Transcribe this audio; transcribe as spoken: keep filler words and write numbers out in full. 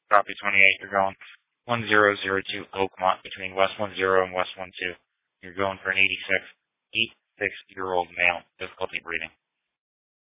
Copy twenty-eight, you're going one zero zero two Oakmont between West one zero and West one two. You're going for an eighty-six, eighty-six-year-old male, difficulty breathing.